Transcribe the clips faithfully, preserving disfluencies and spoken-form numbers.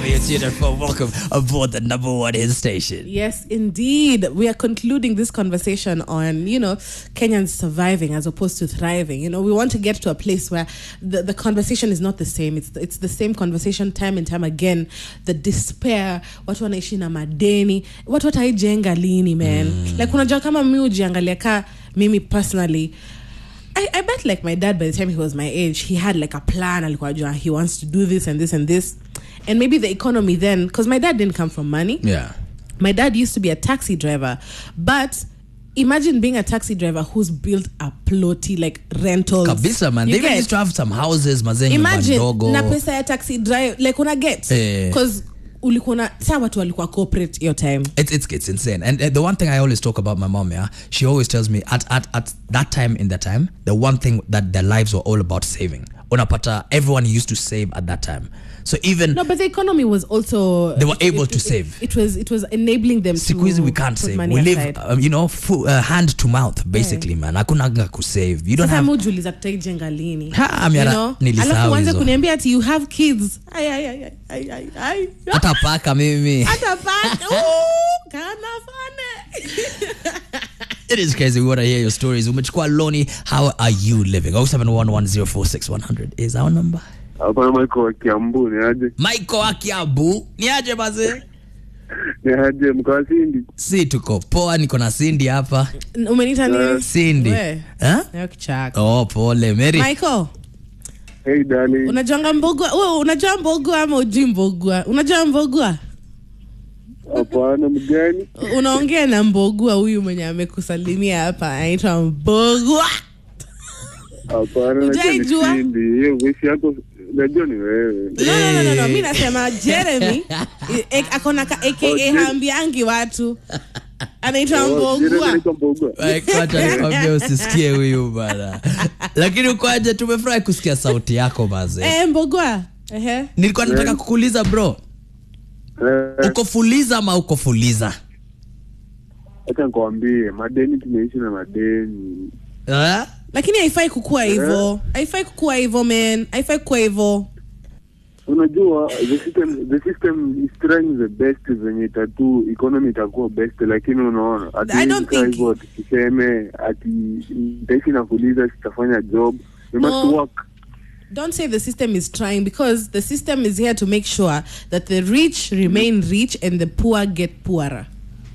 wherever you're tuned from, welcome aboard the number one hit station. Yes, indeed. We are concluding this conversation on, you know, Kenyans surviving as opposed to thriving. You know, we want to get to a place where the, the conversation is not the same. It's it's the same conversation time and time again. The despair, watu wanaishi na madeni, watu wataijenga lini, man. Mm. Like, unajua kama mimi ujiangalia ka mimi personally, I, I bet like my dad, by the time he was my age, he had like a plan. He wants to do this and this and this. And maybe the economy then, because my dad didn't come from money. Yeah. My dad used to be a taxi driver. But imagine being a taxi driver who's built a plotty, like rentals. Kabisa, man. You they used to have some houses. Imagine, na pesa ya taxi drive, like when I get. Because Eh. ulikuwa sa watu walikuwa corporate your time. It's, it's it's insane. And uh, the one thing I always talk about my mom, yeah, she always tells me at, at at that time in the time, the one thing that their lives were all about saving. Unapata, everyone used to save at that time. So even no, but the economy was also they were able it, to it, save. It, it was it was enabling them Sikuizi to. we can't put save. money We aside. live, um, you know, full, uh, hand to mouth basically, yeah. Man. Hakuna nga ku save. You don't Sasa have. mujuliza tutajenga lini. Ha, you know? Alafu uanze hizo. kuniambia ati you have kids. Ay ay ay ay ay ay. Hata paka mimi. Hata paka. Ooh, kana fane. It is crazy. We want to hear your stories. Umechukua Loni, how are you living? oh seven one one zero four six one zero zero is our number. Hapa Michael wa Kiambu ni aje? Michael wa Kiambu ni aje baze? Ni aje mkoa Cindy? Si tuko poa, niko na Cindy hapa. Umenita nini? Cindy. Eh? Leo kichaka. Oh, pole Mary. Michael. Hey darling. Unajua mbogwa? Wewe unajua mbogwa ama hujui mbogwa? Unajua mbogwa? Hapana mgani? Unaongea na mbogwa huyu mwenye amekusalimia hapa. Anaitwa mbogwa. Hapana Ujaijua? Cindy. Hiyo wishi yako najua ni wewe. No, no, no, no, no. Mimi nasema Jeremy akona A K A hambiangi watu. Anaitwa mbogwa. Wacha nikwambie usisikie huyu bana. Lakini ukoaje, tumefurahi kusikia sauti yako baze. Eh, mbogwa. Ehe. Nilikuwa nataka kukuuliza bro. Eh, Uko fuliza ama uko fuliza? acha nikwambie madeni tumeishi na madeni. Eh? Lakini haifai kukua hivyo. Haifai kukua hivyo, man. Haifai kukua hivyo. Unajua the system the system is trying the best zenye tatu economy itakuwa best, lakini unaona I don't think hivyo tukiseme ati nitaishi na kuuliza sitafanya job. We must No. work. Don't say the system is trying, because the system is here to make sure that the rich remain rich and the poor get poorer.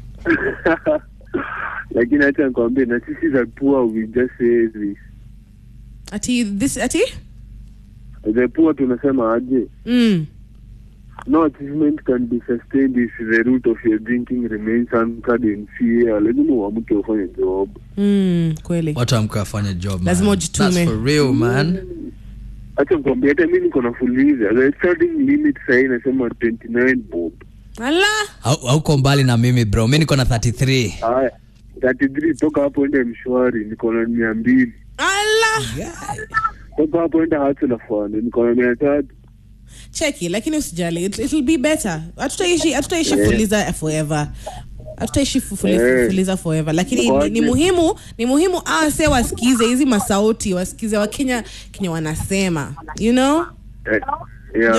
Lakini acha nikwambie na sisi za poor we just say this. Ati this ati? The poor tunasema aje? Mm. No achievement can be sustained if the root of your drinking remains anchored in fear. Lazima uamke ufanye job. Mm, kweli. Watu amkafanya job, man. Lazima ujitume. That's for real, man. Acha nikwambie hata mimi niko na fuliza. The starting limit sasa inasema twenty-nine bob. Allah. Hauko mbali na mimi bro. Mimi niko na thirty-three. Haya. thirty-three toka hapo ende mshwari niko na mia mbili. Allah. Toka hapo ende hata na fund niko na mia tatu. Cheki, lakini usijali. It, it'll be better. Hatutaishi hatutaishi yeah. Fuliza forever. Hatutaishi fuliza yeah. fuliza forever. Lakini ni, ni muhimu, ni muhimu awase wasikize hizi masauti, wasikize wa Kenya Kenya wanasema. You know? Eh, yeah.